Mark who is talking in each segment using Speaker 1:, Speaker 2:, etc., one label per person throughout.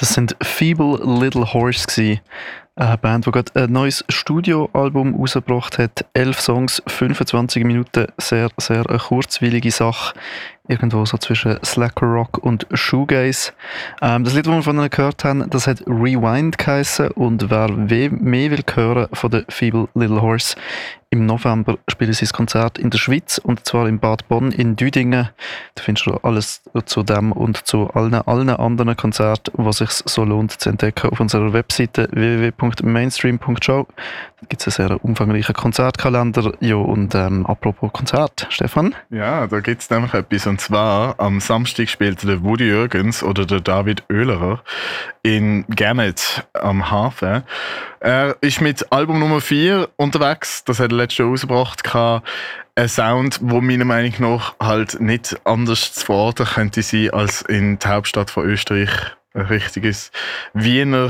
Speaker 1: Das sind Feeble Little Horse gewesen. Eine Band, die gerade ein neues Studioalbum rausgebracht hat. 11 Songs, 25 Minuten, sehr, sehr eine kurzweilige Sache. Irgendwo so zwischen Slacker Rock und Shoegaze. Das Lied, das wir von ihnen gehört haben, das hat Rewind geheissen. Und wer mehr will hören von den Feeble Little Horse, im November spielen sie das Konzert in der Schweiz, und zwar in Bad Bonn in Düdingen. Da findest du alles zu dem und zu allen anderen Konzerten, was sich so lohnt zu entdecken, auf unserer Webseite www.mainstream.show. Da gibt es einen sehr umfangreichen Konzertkalender. Ja, und apropos Konzert, Stefan?
Speaker 2: Ja, da gibt es nämlich etwas. Und zwar am Samstag spielt der Woody Jürgens oder der David Oehlerer in Gannet am Hafen. Er ist mit Album Nummer 4 unterwegs. Das hat er letztes Jahr rausgebracht. Ein Sound, der meiner Meinung nach halt nicht anders zu verorten könnte sein als in der Hauptstadt von Österreich. Ein richtiges Wiener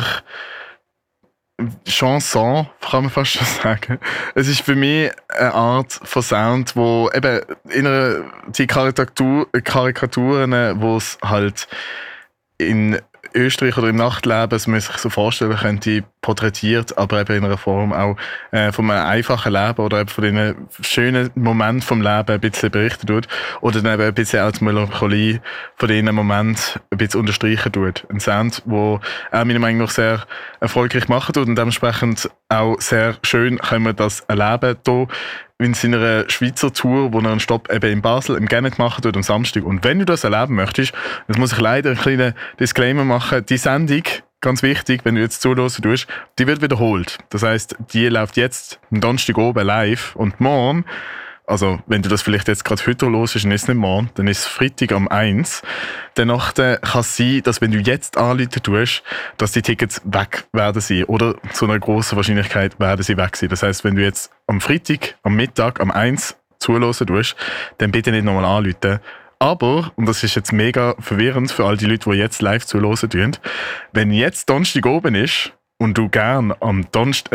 Speaker 2: Chanson, kann man fast schon sagen. Es ist für mich eine Art von Sound, wo eben die Karikaturen, wo es halt in Österreich oder im Nachtleben, das man sich so vorstellen könnte, porträtiert, aber eben in einer Form auch von einem einfachen Leben oder eben von den schönen Momenten vom Leben ein bisschen berichten tut oder dann eben ein bisschen auch die Melancholie von diesen Momenten ein bisschen unterstreichen tut. Ein Sound, wo er meiner Meinung nach sehr erfolgreich machen tut und dementsprechend auch sehr schön können wir das erleben hier in seiner Schweizer Tour, wo er einen Stopp eben in Basel im Gannet machen tut am Samstag. Und wenn du das erleben möchtest, das muss ich leider einen kleinen Disclaimer machen, die Sendung, ganz wichtig, wenn du jetzt zuhören tust, die wird wiederholt. Das heisst, die läuft jetzt am Donnerstag oben live und morgen, also wenn du das vielleicht jetzt gerade heute hörst, dann ist es nicht morgen, dann ist es Freitag am 1. Danach kann es sein, dass wenn du jetzt anrufen tust, dass die Tickets weg werden sein. Oder zu einer grossen Wahrscheinlichkeit werden sie weg sein. Das heisst, wenn du jetzt am Freitag, am Mittag, am 1 zuhören tust, dann bitte nicht nochmal anrufen. Aber, und das ist jetzt mega verwirrend für all die Leute, die jetzt live zuhören tun, wenn jetzt Donnerstag oben ist und du gern am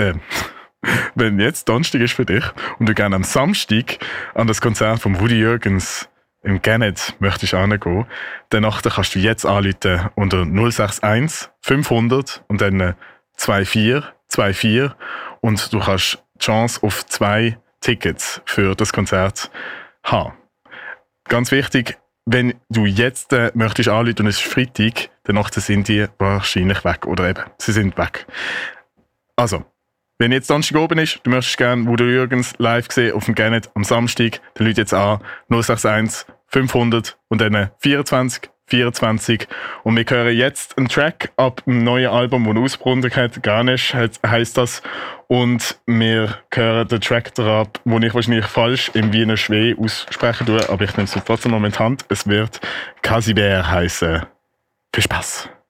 Speaker 2: wenn jetzt Donnerstag ist für dich und du gerne am Samstag an das Konzert von Woody Jürgens im Gannet möchtest hingehen, dann kannst du jetzt anrufen unter 061 500 und dann 2424 und du kannst die Chance auf 2 Tickets für das Konzert haben. Ganz wichtig, wenn du jetzt möchtest anrufen und es ist Freitag, dann sind die wahrscheinlich weg oder eben, sie sind weg. Also, wenn jetzt Donnerstag oben ist, du möchtest gerne Woody Jürgens live sehen auf dem Gannet am Samstag, dann rufe jetzt an 061 500 und dann 2424. Und wir hören jetzt einen Track ab dem neuen Album, das ausgebracht hat, Garnish heisst das. Und wir hören den Track ab, den ich wahrscheinlich falsch im Wiener Schwee aussprechen tue, aber ich nehme es trotzdem mal in die Hand. Es wird Casibert heißen. Viel Spaß!